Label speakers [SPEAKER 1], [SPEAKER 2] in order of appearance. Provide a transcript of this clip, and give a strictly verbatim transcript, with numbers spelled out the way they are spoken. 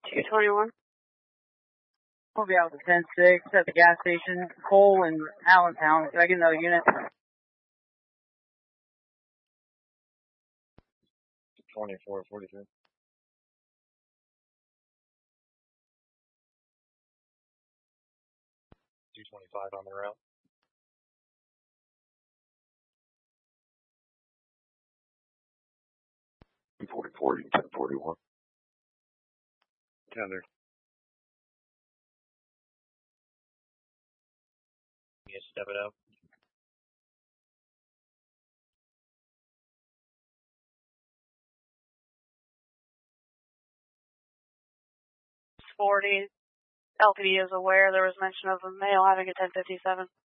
[SPEAKER 1] two twenty-one.
[SPEAKER 2] We'll be out with ten six at the gas station, Cole and Allentown. Can I get another unit?
[SPEAKER 3] twenty-four forty-three. two twenty-five on the route.
[SPEAKER 4] forty forty, ten forty-one.
[SPEAKER 3] Tether. You step it up.
[SPEAKER 1] forty. L P D is aware there was mention of a male having a ten fifty-seven.